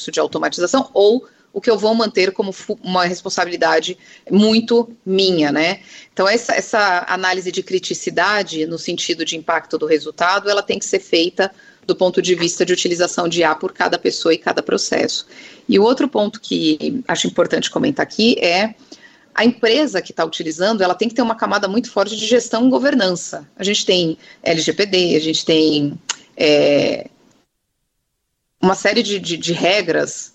processo de automatização ou o que eu vou manter como uma responsabilidade muito minha, né? Então, essa análise de criticidade, no sentido de impacto do resultado, ela tem que ser feita do ponto de vista de utilização de IA por cada pessoa e cada processo. E o outro ponto que acho importante comentar aqui é a empresa que está utilizando, ela tem que ter uma camada muito forte de gestão e governança. A gente tem LGPD, a gente tem uma série de regras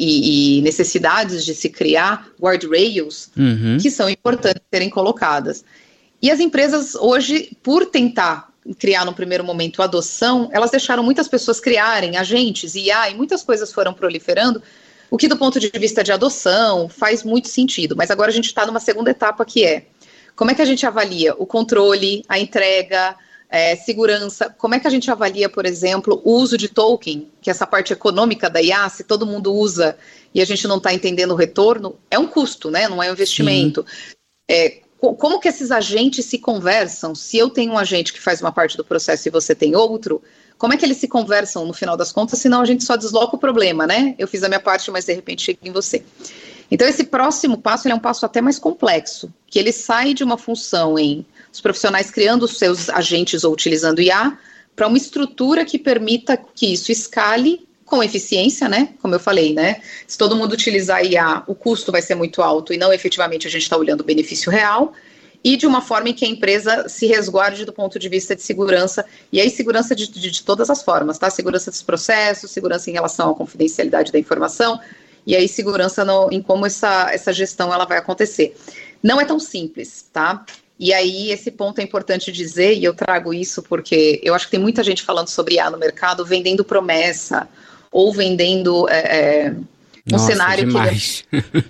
e necessidades de se criar guardrails que são importantes serem colocadas. E as empresas hoje, por tentar criar no primeiro momento a adoção, elas deixaram muitas pessoas criarem agentes, IA, e muitas coisas foram proliferando, o que do ponto de vista de adoção faz muito sentido. Mas agora a gente está numa segunda etapa que é, como é que a gente avalia o controle, a entrega, segurança, como é que a gente avalia, por exemplo, o uso de token, que é essa parte econômica da IA, se todo mundo usa e a gente não está entendendo o retorno, é um custo, né? Não é um investimento. Como que esses agentes se conversam? Se eu tenho um agente que faz uma parte do processo e você tem outro, como é que eles se conversam no final das contas, senão a gente só desloca o problema, né? Eu fiz a minha parte, mas de repente chega em você. Então esse próximo passo, ele é um passo até mais complexo, que ele sai de uma função em os profissionais criando os seus agentes ou utilizando IA, para uma estrutura que permita que isso escale com eficiência, né? Como eu falei, né? Se todo mundo utilizar IA, o custo vai ser muito alto e não efetivamente a gente está olhando o benefício real, e de uma forma em que a empresa se resguarde do ponto de vista de segurança, e aí segurança de todas as formas, tá? Segurança dos processos, segurança em relação à confidencialidade da informação, e aí segurança em como essa gestão ela vai acontecer. Não é tão simples, tá? E aí esse ponto é importante dizer, e eu trago isso porque eu acho que tem muita gente falando sobre IA no mercado, vendendo promessa, ou vendendo um cenário demais. Que...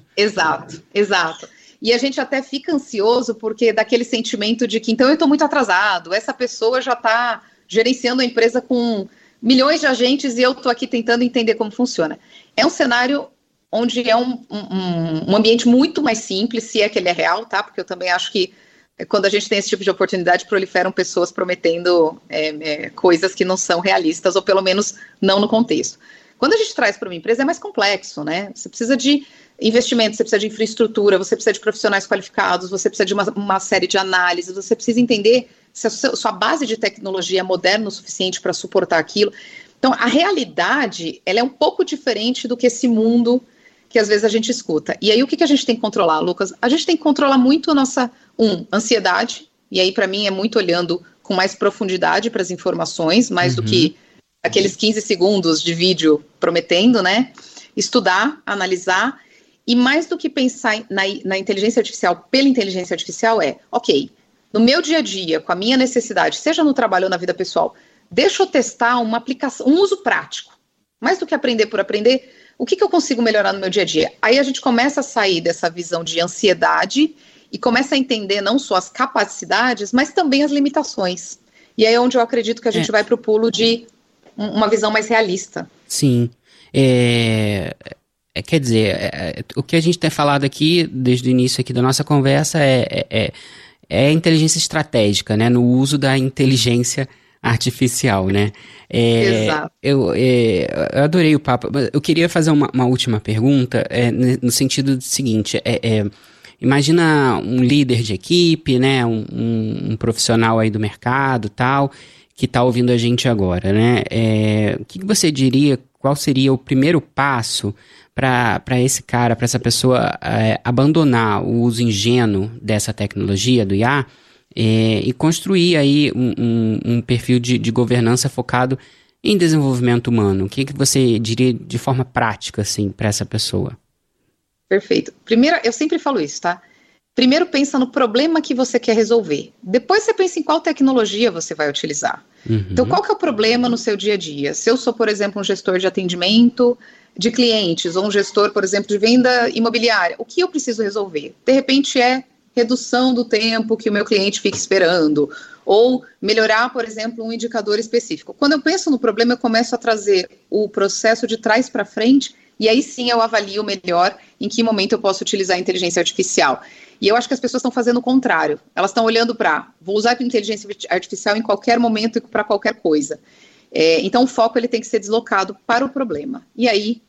Exato. E a gente até fica ansioso porque dá aquele sentimento de que, então eu estou muito atrasado, essa pessoa já está gerenciando a empresa com milhões de agentes e eu estou aqui tentando entender como funciona. É um cenário onde é um ambiente muito mais simples, se é que ele é real, tá? Porque eu também acho que quando a gente tem esse tipo de oportunidade, proliferam pessoas prometendo coisas que não são realistas, ou pelo menos não no contexto. Quando a gente traz para uma empresa, é mais complexo, né? Você precisa de investimento, você precisa de infraestrutura, você precisa de profissionais qualificados, você precisa de uma série de análises, você precisa entender se a sua base de tecnologia é moderna o suficiente para suportar aquilo. Então, a realidade, ela é um pouco diferente do que esse mundo que às vezes a gente escuta. E aí, o que a gente tem que controlar, Lucas? A gente tem que controlar muito a nossa, ansiedade, e aí, para mim, é muito olhando com mais profundidade para as informações, mais do que aqueles 15 segundos de vídeo prometendo, né? Estudar, analisar, e mais do que pensar na inteligência artificial pela inteligência artificial ok, no meu dia a dia, com a minha necessidade, seja no trabalho ou na vida pessoal, deixa eu testar uma aplicação, um uso prático. Mais do que aprender por aprender, o que eu consigo melhorar no meu dia a dia? Aí a gente começa a sair dessa visão de ansiedade e começa a entender não só as capacidades, mas também as limitações. E aí é onde eu acredito que a gente vai para o pulo de uma visão mais realista. Sim. Quer dizer, o que a gente tem falado aqui, desde o início aqui da nossa conversa, é inteligência estratégica, né? No uso da inteligência artificial, né? Exato. Eu adorei o papo. Eu queria fazer uma última pergunta, no sentido do seguinte, imagina um líder de equipe, né? Um profissional aí do mercado, tal, que está ouvindo a gente agora, né? O que você diria, qual seria o primeiro passo para esse cara, para essa pessoa abandonar o uso ingênuo dessa tecnologia, do IA, e construir aí um perfil de governança focado em desenvolvimento humano? O que você diria de forma prática, assim, para essa pessoa? Perfeito. Primeiro, eu sempre falo isso, tá? Primeiro pensa no problema que você quer resolver. Depois você pensa em qual tecnologia você vai utilizar. Então, qual que é o problema no seu dia a dia? Se eu sou, por exemplo, um gestor de atendimento de clientes, ou um gestor, por exemplo, de venda imobiliária, o que eu preciso resolver? De repente é redução do tempo que o meu cliente fica esperando, ou melhorar, por exemplo, um indicador específico. Quando eu penso no problema, eu começo a trazer o processo de trás para frente, e aí sim eu avalio melhor em que momento eu posso utilizar a inteligência artificial. E eu acho que as pessoas estão fazendo o contrário. Elas estão olhando vou usar a inteligência artificial em qualquer momento e para qualquer coisa. Então o foco ele tem que ser deslocado para o problema. E aí